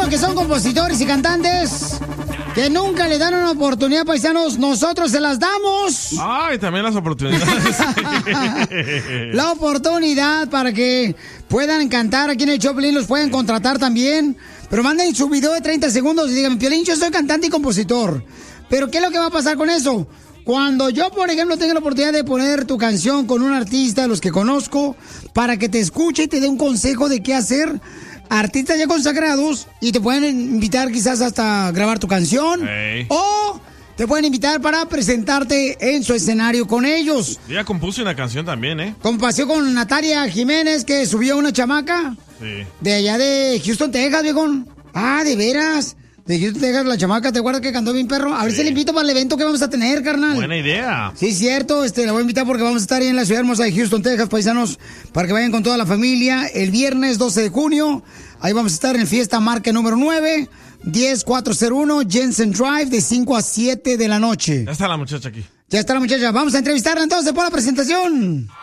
los que son compositores y cantantes que nunca le dan una oportunidad, paisanos, nosotros se las damos. Ay, también las oportunidades. La oportunidad para que puedan cantar aquí en el Choplin, los pueden contratar también. Pero manden su video de 30 segundos y digan, Piolín, yo soy cantante y compositor. Pero ¿qué es lo que va a pasar con eso? Cuando yo, por ejemplo, tenga la oportunidad de poner tu canción con un artista de los que conozco, para que te escuche y te dé un consejo de qué hacer, artistas ya consagrados, y te pueden invitar quizás hasta grabar tu canción, o te pueden invitar para presentarte en su escenario con ellos. Ya compuse una canción también, ¿eh? Como pasó con Natalia Jiménez, que subió una chamaca de allá de Houston, Texas, viejón. Ah, ¿de veras? De Houston, Texas, la chamaca, ¿te acuerdas que cantó bien perro? A ver si le invito para el evento que vamos a tener, carnal. Buena idea. Sí, cierto, la voy a invitar porque vamos a estar ahí en la ciudad hermosa de Houston, Texas, paisanos, para que vayan con toda la familia. El viernes 12 de junio, ahí vamos a estar en Fiesta Marca número 9, 10401 Jensen Drive, de 5 a 7 de la noche. Ya está la muchacha aquí. Ya está la muchacha. Vamos a entrevistarla entonces por la presentación.